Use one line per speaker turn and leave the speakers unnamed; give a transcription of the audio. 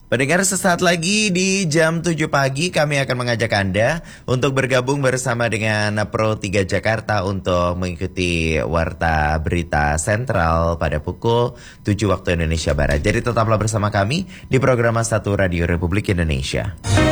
Pendengar, sesaat lagi di jam 7 pagi kami akan mengajak Anda untuk bergabung bersama dengan Pro 3 Jakarta untuk mengikuti Warta Berita Sentral pada pukul 7 waktu Indonesia Barat. Jadi tetaplah bersama kami di program 1 Radio Republik Indonesia.